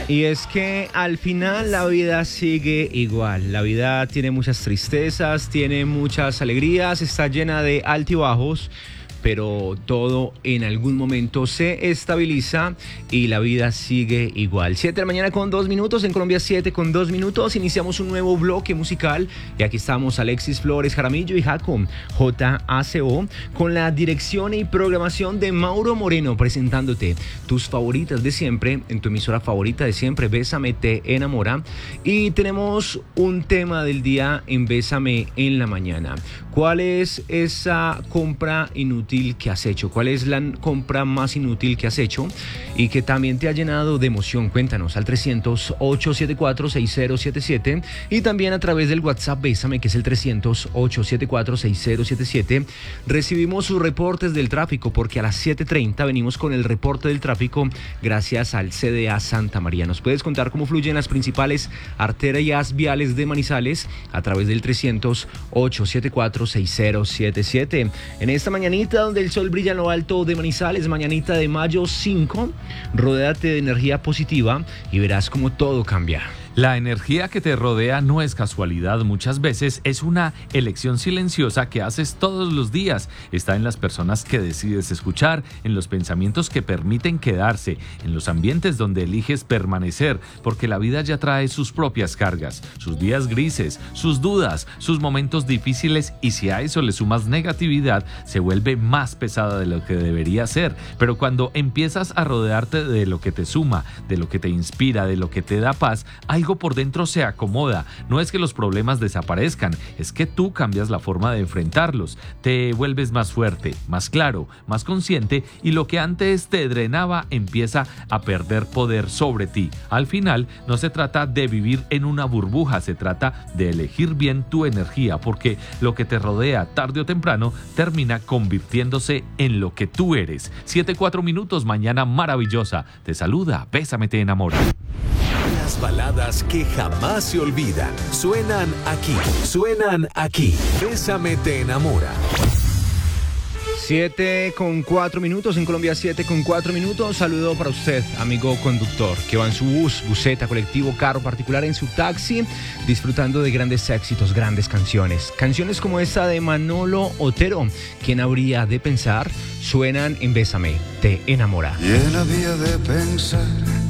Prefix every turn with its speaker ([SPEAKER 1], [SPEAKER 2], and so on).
[SPEAKER 1] Y es que al final la vida sigue igual. La vida tiene muchas tristezas, tiene muchas alegrías, está llena de altibajos, pero todo en algún momento se estabiliza y la vida sigue igual. 7 de la mañana con 2 minutos, en Colombia 7 con 2 minutos, iniciamos un nuevo bloque musical y aquí estamos Alexis Flores Jaramillo y Jaco JACO con la dirección y programación de Mauro Moreno, presentándote tus favoritas de siempre en tu emisora favorita de siempre, Bésame te enamora. Y tenemos un tema del día en Bésame en la mañana. ¿Cuál es esa compra inútil que has hecho? ¿Cuál es la compra más inútil que has hecho y que también te ha llenado de emoción? Cuéntanos al 300-874-6077 y también a través del WhatsApp Bésame, que es el 300-874-6077. Recibimos sus reportes del tráfico porque a las 7:30 venimos con el reporte del tráfico gracias al CDA Santa María. Nos puedes contar cómo fluyen las principales arterias viales de Manizales a través del 300-874-6077. En esta mañanita donde el sol brilla en lo alto de Manizales, mañanita de mayo 5, rodéate de energía positiva y verás cómo todo cambia.
[SPEAKER 2] La energía que te rodea no es casualidad, muchas veces es una elección silenciosa que haces todos los días. Está en las personas que decides escuchar, en los pensamientos que permiten quedarse, en los ambientes donde eliges permanecer, porque la vida ya trae sus propias cargas, sus días grises, sus dudas, sus momentos difíciles, y si a eso le sumas negatividad, se vuelve más pesada de lo que debería ser. Pero cuando empiezas a rodearte de lo que te suma, de lo que te inspira, de lo que te da paz, algo por dentro se acomoda. No es que los problemas desaparezcan, es que tú cambias la forma de enfrentarlos. Te vuelves más fuerte, más claro, más consciente, y lo que antes te drenaba empieza a perder poder sobre ti. Al final, no se trata de vivir en una burbuja, se trata de elegir bien tu energía, porque lo que te rodea tarde o temprano termina convirtiéndose en lo que tú eres. 7:04 minutos, mañana maravillosa. Te saluda Bésame te enamora.
[SPEAKER 3] Las baladas que jamás se olvidan suenan aquí. Bésame te enamora.
[SPEAKER 1] 7:04 minutos, en Colombia 7:04 minutos. Saludo para usted, amigo conductor, que va en su bus, buseta, colectivo, carro particular, en su taxi, disfrutando de grandes éxitos, grandes canciones. Canciones como esta de Manolo Otero, ¿quién habría de pensar? Suenan en Bésame te enamora.
[SPEAKER 4] ¿Quién había de pensar